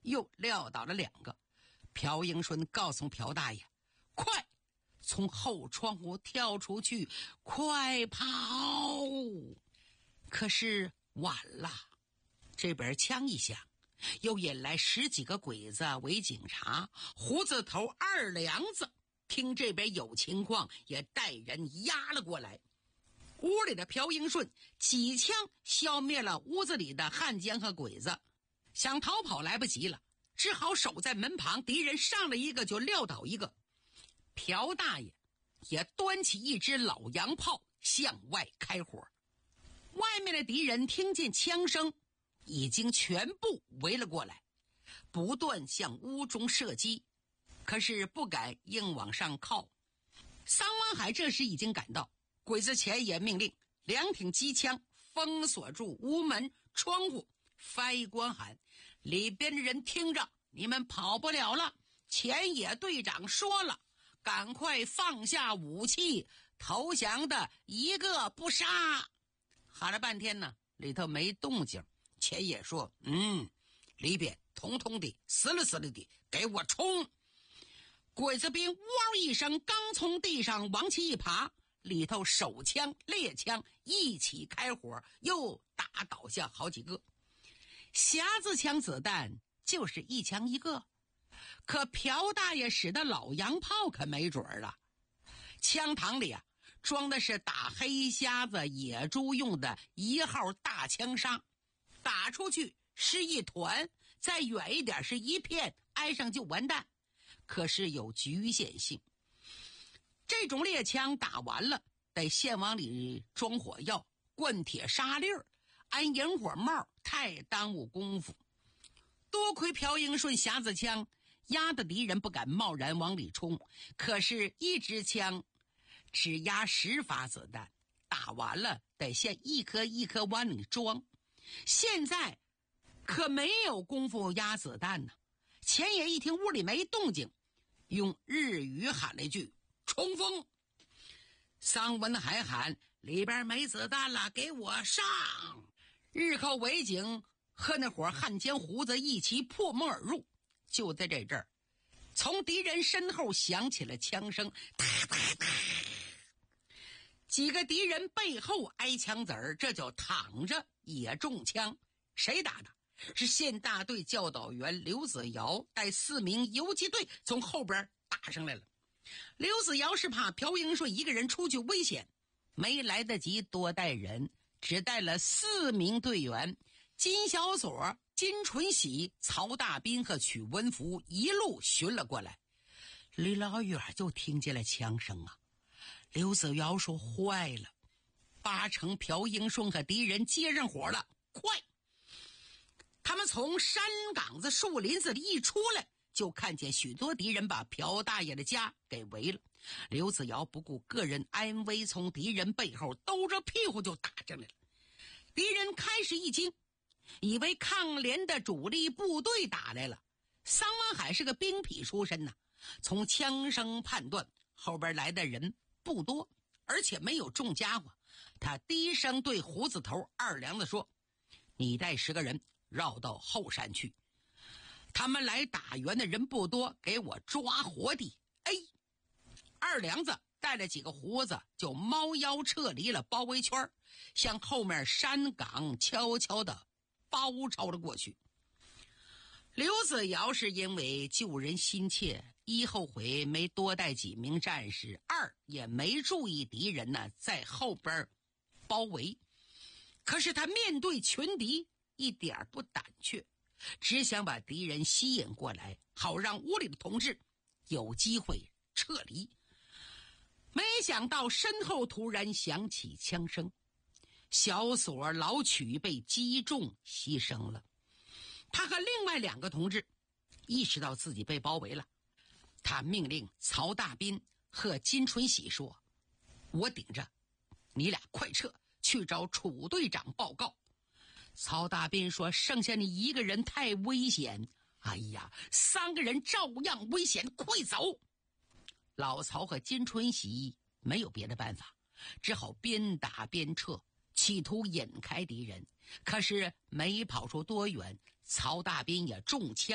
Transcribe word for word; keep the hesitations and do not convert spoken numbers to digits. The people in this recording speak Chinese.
又撂倒了两个。朴英顺告诉朴大爷，快从后窗户跳出去，快跑！可是晚了，这边枪一响，又引来十几个鬼子为警察。胡子头二梁子听这边有情况，也带人压了过来。屋里的朴英顺几枪消灭了屋子里的汉奸和鬼子，想逃跑来不及了，只好守在门旁，敌人上了一个就撂倒一个。朴大爷也端起一支老洋炮向外开火。外面的敌人听见枪声，已经全部围了过来，不断向屋中射击，可是不敢硬往上靠。桑王海这时已经赶到，鬼子前也命令两挺机枪封锁住屋门窗户，发一光喊，里边的人听着，你们跑不了了，前野队长说了，赶快放下武器，投降的一个不杀。喊了半天呢，里头没动静。前野说，嗯，里边统统的死了死了的，给我冲！鬼子兵哇一声，刚从地上往起一爬，里头手枪猎枪一起开火，又打倒下好几个。匣子枪子弹就是一枪一个，可朴大爷使的老洋炮可没准了。枪膛里啊装的是打黑瞎子野猪用的一号大枪杀，打出去是一团，再远一点是一片，挨上就完蛋。可是有局限性，这种猎枪打完了得先往里装火药，灌铁砂粒儿，安引火帽，太耽误功夫。多亏朴英顺匣子枪压得敌人不敢贸然往里冲，可是一支枪只压十发子弹，打完了得先一颗一颗往里装。现在可没有功夫压子弹呢。前野一听屋里没动静，用日语喊了一句，冲锋！桑文还喊，里边没子弹了，给我上！日寇伪警和那伙汉奸胡子一起破门而入。就在这阵儿，从敌人身后响起了枪声，哒哒哒，几个敌人背后挨枪子儿，这就躺着也中枪。谁打的？是县大队教导员刘子尧带四名游击队从后边打上来了。刘子尧是怕朴英顺一个人出去危险，没来得及多带人，只带了四名队员，金小锁、金纯喜、曹大斌和曲文福一路寻了过来。离老远就听见了枪声啊！刘子尧说，坏了，八成朴英顺和敌人接上火了，快！他们从山岗子树林子里一出来，就看见许多敌人把朴大爷的家给围了。刘子尧不顾个人安危，从敌人背后兜着屁股就打进来了。敌人开始一惊，以为抗联的主力部队打来了。桑文海是个兵痞出身呐，从枪声判断后边来的人不多，而且没有重家伙。他低声对胡子头二梁子说，你带十个人绕到后山去，他们来打援的人不多，给我抓活的。哎，二梁子带了几个胡子就猫腰撤离了包围圈，向后面山岗悄悄地包抄了过去。刘子尧是因为救人心切，一后悔没多带几名战士，二也没注意敌人呢在后边包围。可是他面对群敌一点不胆怯，只想把敌人吸引过来，好让屋里的同志有机会撤离。没想到身后突然响起枪声，小锁老曲被击中牺牲了。他和另外两个同志意识到自己被包围了，他命令曹大斌和金纯喜说，我顶着，你俩快撤，去找楚队长报告。曹大斌说，剩下你一个人太危险。哎呀，三个人照样危险，快走！老曹和金纯喜没有别的办法，只好边打边撤，企图引开敌人。可是没跑出多远，曹大斌也中枪